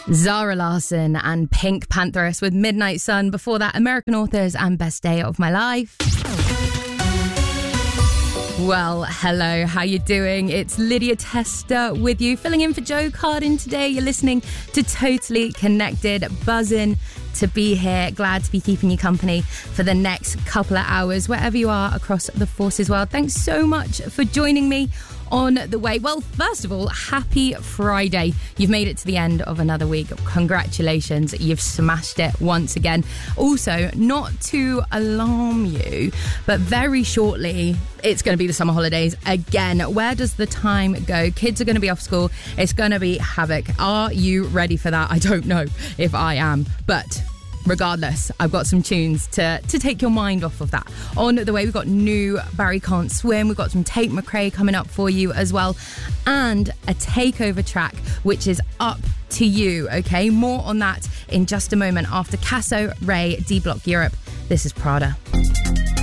Zara Larsson and Pink Pantheress with Midnight Sun. Before that, American Authors and Best Day of My Life. Well, hello, how you doing? It's Lydia Tester with you, filling in for Joe Cardin today. You're listening to Totally Connected, buzzing to be here. Glad to be keeping you company for the next couple of hours, wherever you are across the Forces world. Thanks so much for joining me on the way. Well, first of all, happy Friday. You've made it to the end of another week. Congratulations, you've smashed it once again. Also, not to alarm you, but very shortly it's going to be the summer holidays again. Where does the time go? Kids are going to be off school. It's going to be havoc. Are you ready for that? I don't know if I am, but regardless, I've got some tunes to take your mind off of that. On the way, we've got new Barry Can't Swim. We've got some Tate McRae coming up for you as well. And a takeover track, which is up to you, okay? More on that in just a moment after Casso, Ray, D-Block Europe. This is Prada.